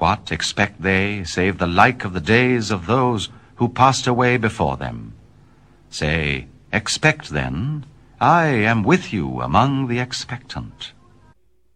What expect they, save the like of the days of those who passed away before them? Say, expect then, I am with you among the expectant.